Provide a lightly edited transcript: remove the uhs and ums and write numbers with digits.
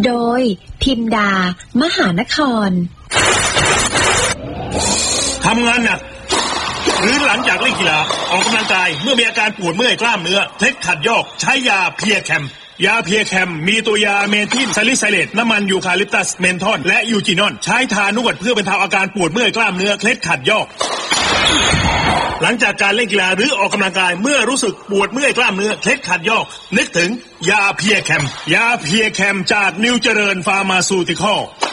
โดยพิมดามหานครทำงานหนักหรือหลังจากเล่นกีฬาออกกำลังกายเมื่อมีอาการปวดเมื่อยกล้ามเนื้อเคล็ดขัดยอกใช้ยาเพียแคมยาเพียแคมมีตัวยาเมทิลซาลิไซเลตน้ำมันยูคาลิปตัสเมนทอลและยูจินอนใช้ทานวดเพื่อบรรเทาอาการปวดเมื่อยกล้ามเนื้อเคล็ดขัดยอกหลังจากการเล่นกีฬาหรือออกกำลังกายเมื่อรู้สึกปวดเมื่อยกล้ามเนื้อเคล็ดขัดยอกนึกถึงยาเพียแคมยาเพียแคมจากนิวเจริญฟาร์มาซูติคอล